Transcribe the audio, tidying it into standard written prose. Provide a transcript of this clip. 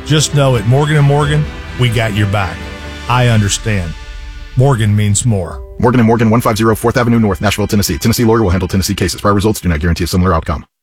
Just know at Morgan & Morgan, we got your back. I understand. Morgan means more. Morgan & Morgan, 150 4th Avenue North, Nashville, Tennessee. Tennessee lawyer will handle Tennessee cases. Prior results do not guarantee a similar outcome.